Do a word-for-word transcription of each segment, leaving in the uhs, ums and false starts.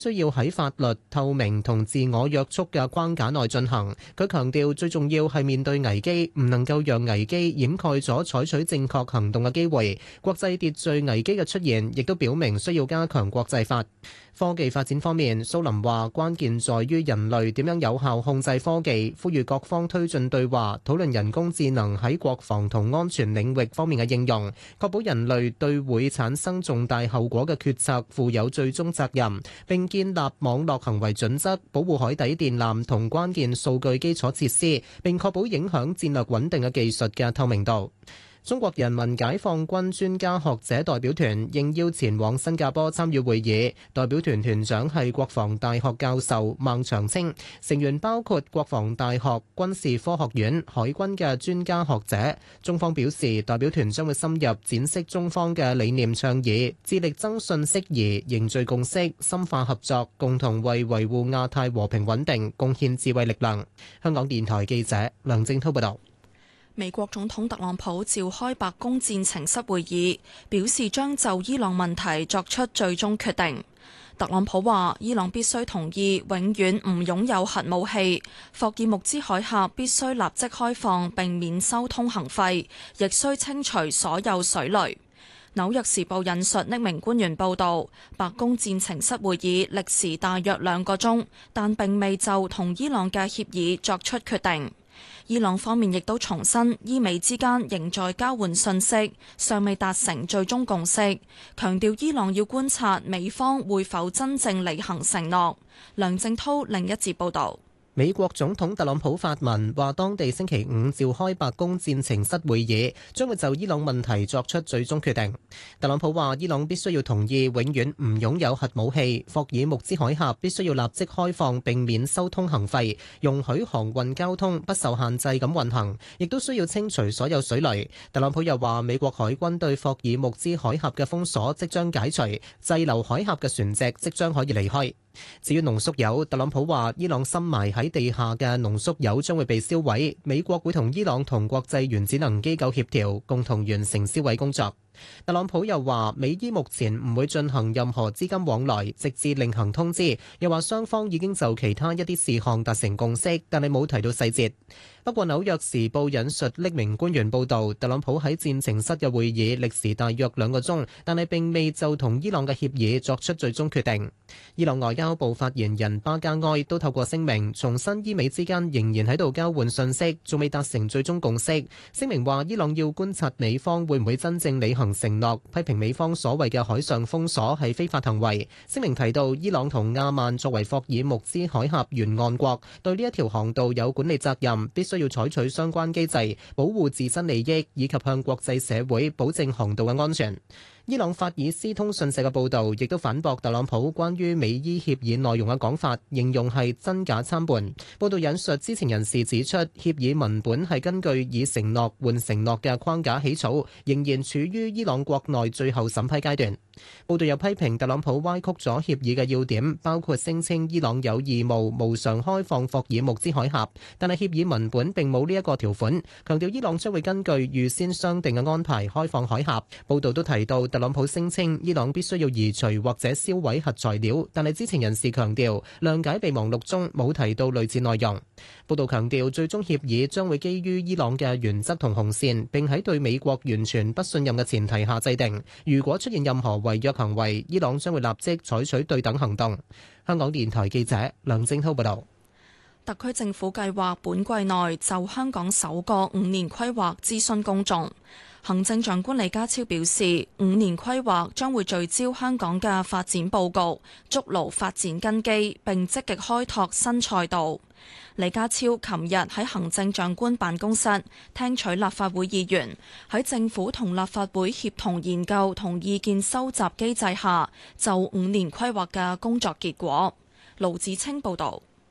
需要喺法律、透明同自我約束嘅框架內進行。佢強調最重要係面對危機，唔能夠讓危機掩蓋咗採取正確行動嘅機會。國際秩序危機嘅出現，亦都表明需要加強國際法。科技發展方面，蘇林話關鍵在於人類點樣有效控制科技，呼籲各方推進對話，討論人工智能喺國防同安全領域方面嘅應用，確保人類對會產生重大後果嘅決策負有最終責任，並建立網絡行為準則，保護海底電纜同關鍵數據基礎設施，並確保影響戰略穩定嘅技術嘅透明度。中國人民解放軍專家學者代表團應邀前往新加坡參與會議，代表團團長係國防大學教授孟長青，成員包括國防大學、軍事科學院、海軍嘅專家學者。中方表示，代表團將會深入展示中方嘅理念倡議，致力增信釋疑、凝聚共識、深化合作，共同為維護亞太和平穩定貢獻智慧力量。香港電台記者梁正濤報道。 美國總統特朗普召開白宮戰情室會議，表示將就伊朗問題作出最終決定。特朗普話，伊朗必須同意永遠唔擁有核武器，霍爾木茲海峽必須立即開放並免收通行費，亦需清除所有水雷。紐約時報引述匿名官員報道，白宮戰情室會議歷時大約兩個鐘，但並未就同伊朗嘅協議作出決定。伊朗方面亦都重申，伊美之間仍在交換信息，尚未達成最終共識，強調伊朗要觀察美方會否真正履行承諾。梁正濤另一節報導。 美國總統特朗普發文話，當地星期五召開白宮戰情室會議，將會就伊朗問題作出最終決定。特朗普話，伊朗必須要同意永遠唔擁有核武器，霍爾木茲海峽必須要立即開放並免收通行費，容許航運交通不受限制咁運行，亦都需要清除所有水雷。特朗普又話，美國海軍對霍爾木茲海峽嘅封鎖即將解除，滯留海峽嘅船隻即將可以離開。至於濃縮鈾，特朗普話伊朗深埋喺地下嘅濃縮鈾將會被燒毀，美國會同伊朗同國際原子能機構協調，共同完成銷毀工作。特朗普又話，美伊目前唔會進行任何資金往來，直至另行通知。又話雙方已經就其他一啲事項達成共識，但係冇提到細節。不過紐約時報引述匿名官員報導，特朗普喺戰情室嘅會議歷時大約兩個鐘，但係並未就同伊朗嘅協議作出最終決定。伊朗外交部發言人巴加埃都透過聲明重申，伊美之間仍然喺度交換信息，仲未達成最終共識。聲明話，伊朗要觀察美方會唔會真正履行承諾，批評美方所謂嘅海上封鎖係非法行為。聲明提到，伊朗同亞曼作為霍爾木茲海峽沿岸國，對呢一條航道有管理責任，必須要採取相關機制，保護自身利益，以及向國際社會保證航道嘅安全。伊朗法爾斯通訊社嘅報導亦都反駁特朗普關於美伊協議內容嘅講法，形容係真假參半。報導引述知情人士指出，協議文本係根據以承諾換承諾嘅框架起草，仍然處於伊朗國內最後審批階段。報導又批評特朗普歪曲咗協議嘅要點，包括聲稱伊朗有義務無償開放霍爾木茲海峽，但係協議文本並冇呢一個條款，強調伊朗將會根據預先商定嘅安排開放海峽。報導都提到特朗普聲稱伊朗必須要移除或者銷毀核材料，但係知情人士強調諒解備忘錄中冇提到類似內容。報導強調最終協議將會基於伊朗嘅原則同紅線，並喺對美國完全不信任嘅前提下制定。如果出現任何違約行為，伊朗將會立即採取對等行動。香港電台記者梁正滔報導。 特區政府計劃本季內就香港首個五年規劃諮詢公眾。行政長官李家超表示，五年規劃將會聚焦香港嘅發展佈局，築牢發展根基，並積極開拓新賽道。李家超琴日喺行政長官辦公室聽取立法會議員喺政府同立法會協同研究同意見收集機制下就五年規劃嘅工作結果。盧子清報導。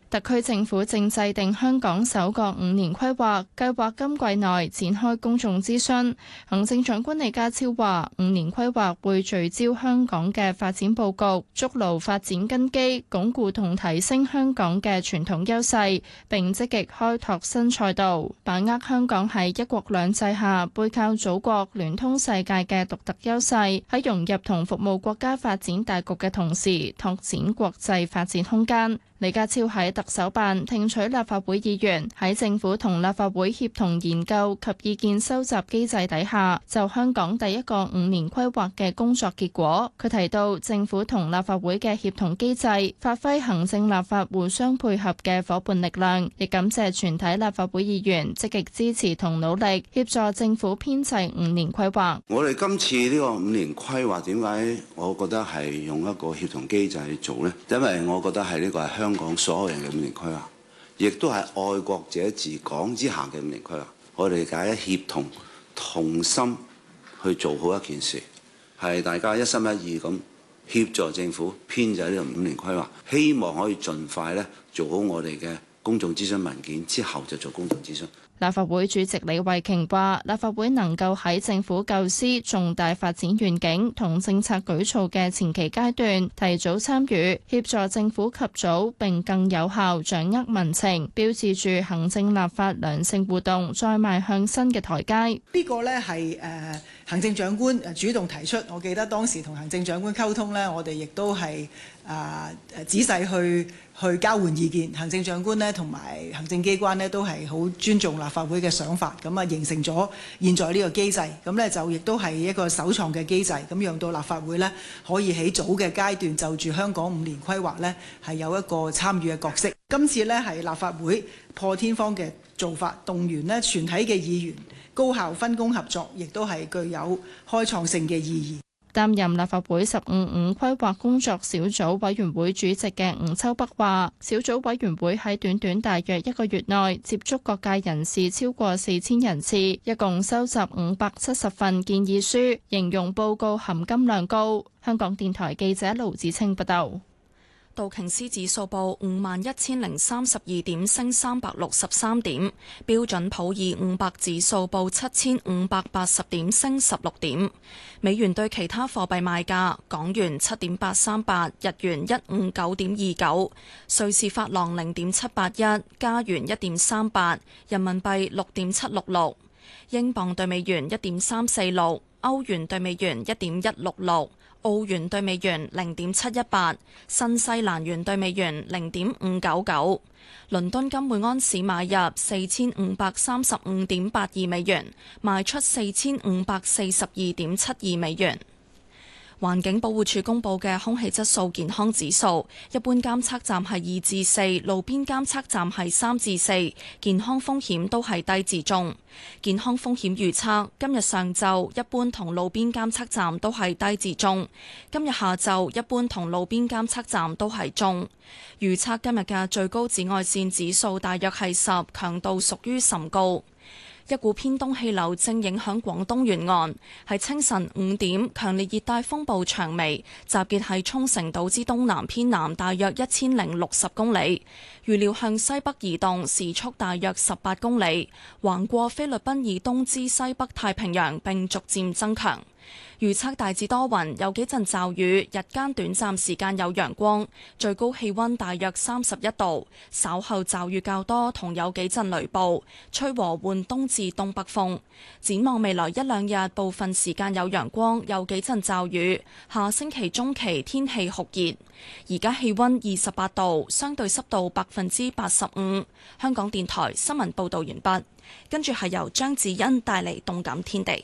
特區政府正制定香港首個五年規劃，計劃今季內展開公眾諮詢。行政長官李家超話：五年規劃會聚焦香港嘅發展佈局，築牢發展根基，鞏固同提升香港嘅傳統優勢，並積極開拓新賽道，把握香港喺一國兩制下背靠祖國、聯通世界嘅獨特優勢，喺融入同服務國家發展大局嘅同時，拓展國際發展空間。李家超喺特首辦聽取立法會議員喺政府同立法會協同研究及意見收集機制底下，就香港第一個五年規劃嘅工作結果。佢提到政府同立法會嘅協同機制，發揮行政立法互相配合嘅伙伴力量，亦感謝全體立法會議員積極支持同努力協助政府編制五年規劃。 我哋今次呢個五年規劃點解我覺得係用一個協同機制去做呢？因為我覺得係呢個係香香港所有人嘅五年規劃，亦都係愛國者治港之下嘅五年規劃。我哋大家協同同心去做好一件事，係大家一心一意咁協助政府編製呢個五年規劃，希望可以盡快咧做好我哋嘅公眾諮詢文件，之後就做公眾諮詢。 立法會主席李慧瓊話：立法會能夠喺政府構思重大發展願景同政策舉措嘅前期階段提早參與，協助政府及早並更有效掌握民情，標誌住行政立法良性互動再邁向新嘅台階。 呢個呢係誒行政長官主動提出，我記得當時同行政長官溝通呢，我哋亦都係啊誒仔細去去交換意見。行政長官呢同埋行政機關呢都係好尊重立法會嘅想法，咁啊形成咗現在呢個機制，咁呢就亦都係一個首創嘅機制，咁讓到立法會呢可以喺早嘅階段就住香港五年規劃呢係有一個參與嘅角色。今次呢係立法會破天荒嘅做法，動員呢全體嘅議員高效分工合作，亦都係具有開創性嘅意義。 擔任立法會十五五規劃工作小組委員會主席嘅吳秋北話：小組委員會喺短短大約一個月內接觸各界人士超過四千人次，一共收集五百七十份建議書，形容報告含金量高。香港電台記者盧子清報道。 道瓊斯指數報五萬一千零三十二點，升三百六十三點。標準普爾五百指數報七千五百八十點，升十六點。美元對其他貨幣賣價：港元七點八三八，日元一五九點二九，瑞士法郎零點七八一，加元一點三八，人民幣六點七六六，英鎊對美元一點三四六，歐元對美元一點一六六。澳元對美元零點七一八，新西蘭元對美元零點五九九，倫敦金每安士買入四千五百三十五點八二美元，賣出四千五百四十二點七二美元。環境保護署公布嘅空氣質素健康指數，一般監測站係二至四，路邊監測站係三至四，健康風險都係低至中。健康風險預測今日上晝一般同路邊監測站都係低至中，今日下晝一般同路邊監測站都係中。預測今日嘅最高紫外線指數大約係十，強度屬於甚高。一股偏東氣流正影響廣東沿岸，喺清晨五點，強烈熱帶風暴長眉集結喺沖繩島之東南偏南大約一千零六十公里，預料向西北移動，時速大約十八公里，橫過菲律賓以東之西北太平洋並逐漸增強。預測大致多雲，有幾陣驟雨，日間短暫時間有陽光，最高氣溫大約三十一度。稍後驟雨較多，同有幾陣雷暴，吹和緩東至東北風。展望未來一兩日，部分時間有陽光，有幾陣驟雨。下星期中期天氣酷熱。而家氣溫二十八度，相對濕度百分之八十五。香港電台新聞報道完畢，跟住係由張子欣帶嚟動感天地。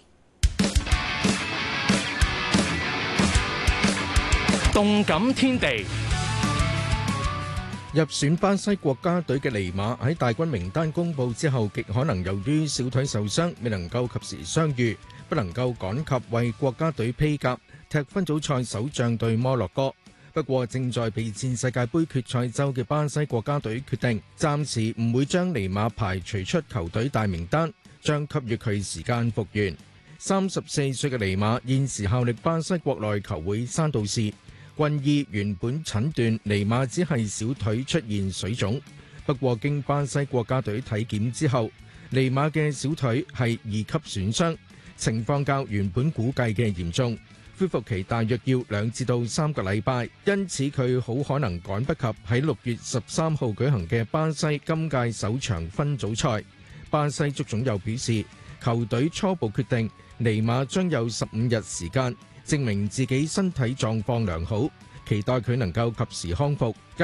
動感天地，入選巴西國家隊嘅尼馬喺大軍名單公佈之後，極可能由於小腿受傷，未能夠及時傷愈，不能夠趕及為國家隊披甲踢分組賽首仗對摩洛哥。不過，正在備戰世界盃決賽周嘅巴西國家隊決定，暫時唔會將尼馬排除出球隊大名單，將給予佢時間復原。三十四歲嘅尼馬現時效力巴西國內球會山度士。 軍醫原本診斷尼馬只係小腿出現水腫，不過經巴西國家隊體檢之後，尼馬嘅小腿係二級損傷，情況較原本估計嘅嚴重，恢復期大約要兩至到三個禮拜，因此佢好可能趕不及喺六月十三號舉行嘅巴西今屆首場分組賽。巴西足總又表示，球隊初步決定尼馬將有十五日時間證明自己身體狀況良好，期待佢能夠及時康復。